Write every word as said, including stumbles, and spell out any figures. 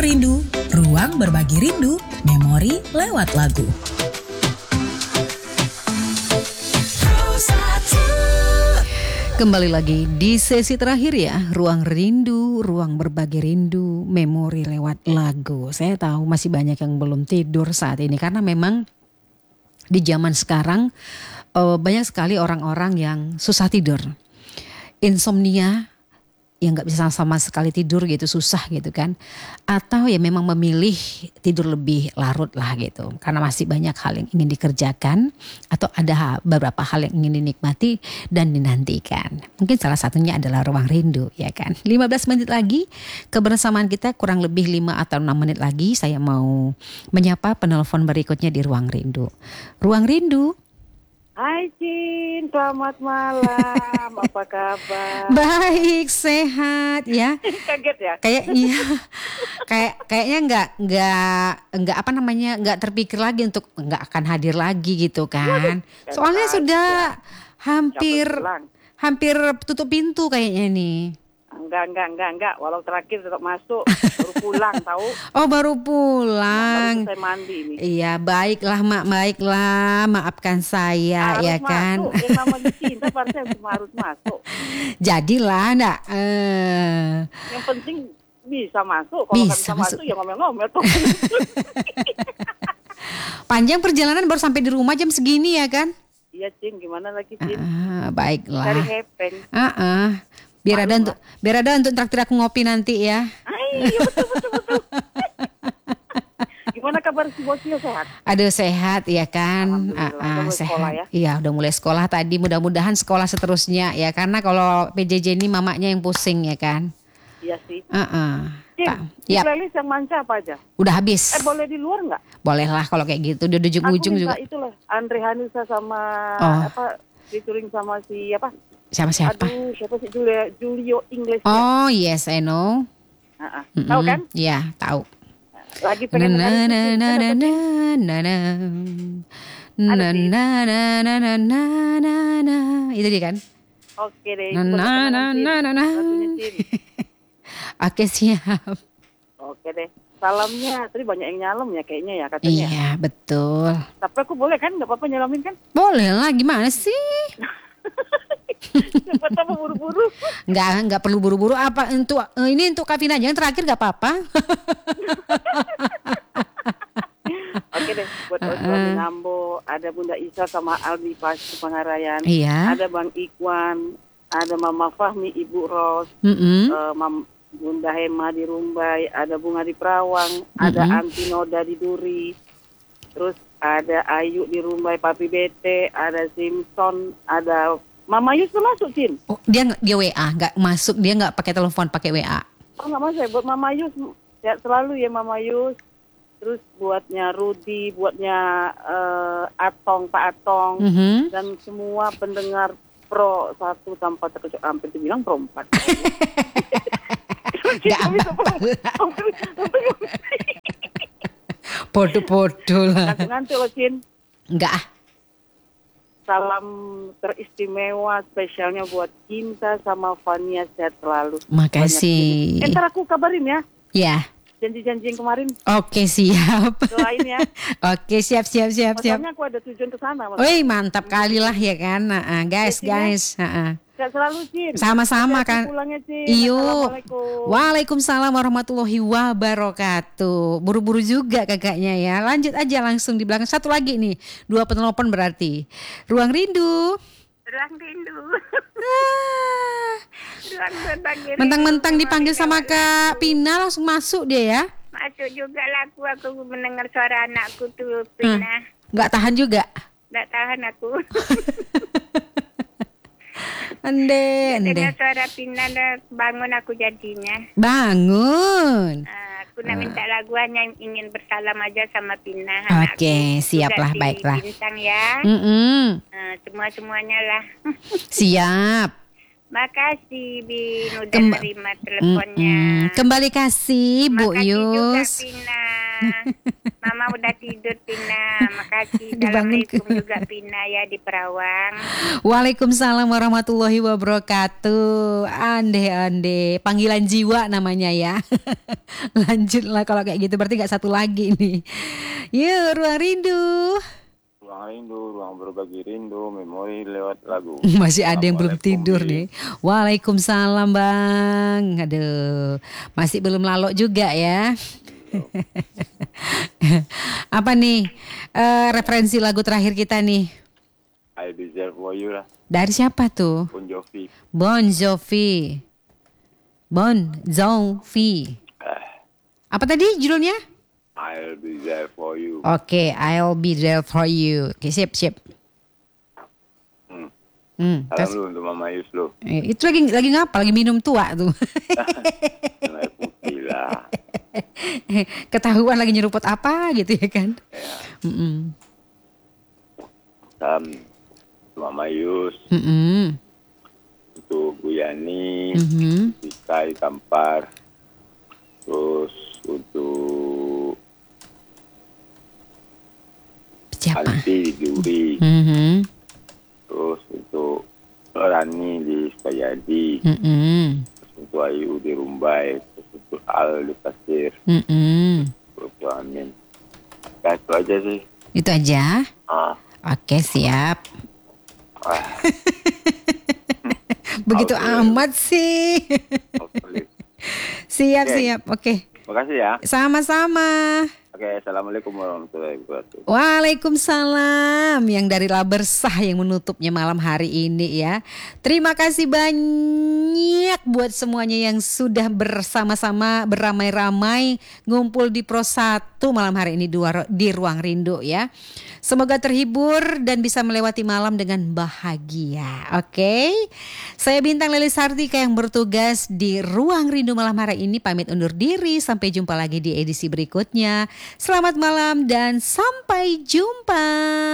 Rindu, ruang berbagi rindu, memori lewat lagu. Kembali lagi di sesi terakhir ya, ruang rindu, ruang berbagi rindu, memori lewat lagu. Saya tahu masih banyak yang belum tidur saat ini karena memang di zaman sekarang uh, banyak sekali orang-orang yang susah tidur, insomnia, yang nggak bisa sama sekali tidur gitu, susah gitu kan, atau ya memang memilih tidur lebih larut lah gitu karena masih banyak hal yang ingin dikerjakan atau ada beberapa hal yang ingin dinikmati dan dinantikan. Mungkin salah satunya adalah ruang rindu ya kan. lima belas menit lagi kebersamaan kita, kurang lebih lima atau enam menit lagi saya mau menyapa penelpon berikutnya di ruang rindu. Ruang rindu. Hai Cin, selamat malam. Apa kabar? Baik, sehat ya. Kaget ya? Kayak iya, kayak kayaknya nggak nggak nggak apa namanya nggak terpikir lagi untuk nggak akan hadir lagi gitu kan. Soalnya sudah hampir hampir tutup pintu kayaknya nih. Enggak, enggak, enggak, enggak. Walau terakhir tetap masuk, baru pulang tahu. Oh baru pulang. Nah, baru selesai mandi ini. Iya baiklah mak, baiklah maafkan saya harus ya kan. Masuk. Yang namanya cinta partai semua harus masuk. Jadilah enggak. Eh. Yang penting bisa masuk. Kalau bisa kan bisa masuk, masuk ya ngomel-ngomel tuh. Panjang perjalanan baru sampai di rumah jam segini ya kan? Iya Cin, gimana lagi Cin? Uh, baiklah. Cari hepeng. Uh -uh. Biar Malu ada untuk biar ada untuk traktir aku ngopi nanti ya. Ay, iya betul betul betul. Gimana kabar si bosnya, sehat? Aduh sehat ya kan. Uh, uh, sehat. Sekolah, ya? Iya udah mulai sekolah tadi. Mudah-mudahan sekolah seterusnya ya. Karena kalau P J J ini mamanya yang pusing ya kan. Iya sih. Uh -uh. Cing, di yep. playlist yang manca apa aja? Udah habis. Eh boleh di luar nggak? Boleh lah kalau kayak gitu. Di ujung-ujung juga. Aku itulah Andre Hanusa sama oh. apa featuring sama si apa? Siapa-siapa? Aduh, siapa sih Julio, Julio English. Oh, yes, I know. Uh-uh. Mm-hmm. Tahu kan? Iya, yeah, tahu. Lagi pengen na na na na na na na na na na na na na itu dia kan? Oke deh. Na na na na na na. Oke, siap. Oke deh. Salamnya, tadi banyak yang nyalem ya kayaknya ya katanya. Iya, betul. Tapi aku boleh kan? Gak apa-apa nyalamin kan? Boleh lah, gimana sih? Cepat apa buru-buru? Enggak, enggak perlu buru-buru. Apa untuk ini untuk Kavina aja yang terakhir enggak apa-apa. Oke deh, buat uh, Suami Nambo, ada Bunda Isa sama Aldi pas Pangarayan. Iya. Ada Bang Ikwan, ada Mama Fahmi, Ibu Ros, mm-hmm. uh, Mam, Bunda Hema di Rumbai, ada Bunga di Perawang, mm-hmm. ada Anti Noda di Duri. Terus ada Ayu di Rumbai, Papi Bete, ada Simpson, ada Mama Yus tuh masuk, Cin. Oh, dia dia W A, nggak masuk, dia nggak pakai telepon, pakai W A. Oh nggak masuk ya, buat Mama Yus, ya selalu ya Mama Yus. Terus buatnya Rudi, buatnya uh, Atong, Pak Atong, mm-hmm. dan semua pendengar Pro satu tanpa terkecuali, hampir dibilang Pro empat. Gak apa-apa. Podo-podo lah. Ngantuk loh, Cin. Enggak ah. Salam teristimewa spesialnya buat Cinta sama Fania, sehat selalu. Makasih. Eh, ntar aku kabarin ya. Ya. Janji-janji yang kemarin. Oke, siap. Doain ya. Oke, siap siap siap siap. Maksudnya aku ada tujuan ke sana. Wih, mantap kali lah ya kan. Nah, guys, ya, guys, heeh. Sehat selalu, Cin. Sama-sama kan. Pulangnya, Cin. Iyo. Waalaikumsalam warahmatullahi wabarakatuh. Buru-buru juga kakaknya ya. Lanjut aja langsung di belakang. Satu lagi nih. Dua penelpon berarti. Ruang rindu. Ruang rindu. Ah. Ruang berbagi rindu. Mentang-mentang dipanggil sama Kak Pina langsung masuk dia ya. Masuk juga laku, aku mendengar suara anakku tuh Pina. Hmm. Gak tahan juga. Gak tahan aku. Ande, ande. Dengar suara Pina, bangun aku jadinya. Bangun. Uh, aku nak minta lagu hanya ingin bersalam aja sama Pina. Oke, okay, siaplah, baiklah. Bintang ya. Uh, semua-semuanya lah. Siap. Makasih Bin udah Kemba- terima teleponnya. Mm-mm. Kembali kasih Bu Makasih Yus. Makasih juga Pina. Mama udah tidur Pina. Makasih. Dibangun. Assalamualaikum juga Pina ya di Perawang. Waalaikumsalam warahmatullahi wabarakatuh. Ande ande, panggilan jiwa namanya ya. Lanjutlah kalau kayak gitu, berarti nggak satu lagi nih. Yuk, ruang rindu. Ruang rindu, ruang berbagi rindu, memori lewat lagu. Masih ada yang belum Assalamualaikum, tidur Bi. nih. Waalaikumsalam Bang. Aduh, masih belum lalok juga ya. Apa nih eh, referensi lagu terakhir kita nih? I deserve for you lah, Dari siapa tuh? Bon Jovi. Bon Jovi. Bon Jovi. Apa tadi judulnya? I'll be there for you. Oke, I'll be there for you. Oke, sip, sip. Hmm. Hmm, Salam terus, lu untuk Mama Yus lu. eh, itu lagi lagi ngapa? Lagi minum tua tuh. Air putih lah. Ketahuan lagi nyeruput apa gitu ya kan? Ya. Mm-mm. Salam untuk Mama Yus, Mm-mm. untuk Bu Yani, Mhm. Sikai Kampar, terus untuk Siapa? Alfi di Duri, Mhm. terus untuk Rani di Sukayadi, Mm-mm. terus untuk Ayu di Rumbai, terus untuk Al di Pasir, Mm-mm. terus untuk Amin. Ya, itu aja sih. Itu aja. Ah, Oke, siap. ah, Begitu Oke. amat sih. hopefully. Siap, Oke. siap. Oke. Makasih ya. Sama-sama. Oke, assalamualaikum warahmatullahi wabarakatuh. Waalaikumsalam, yang dari Labersah yang menutupnya malam hari ini ya. Terima kasih banyak buat semuanya yang sudah bersama-sama beramai-ramai ngumpul di Pro satu malam hari ini di, war- di Ruang Rindu ya. Semoga terhibur dan bisa melewati malam dengan bahagia. Oke. Saya Bintang Leli Sartika yang bertugas di Ruang Rindu malam hari ini pamit undur diri. Sampai jumpa lagi di edisi berikutnya. Selamat malam dan sampai jumpa.